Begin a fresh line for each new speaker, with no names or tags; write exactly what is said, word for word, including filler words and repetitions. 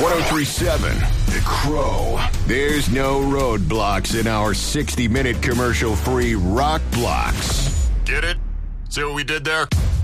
ten37 The Crow. There's no roadblocks in our sixty-minute commercial-free rock blocks.
Get it? See what we did there?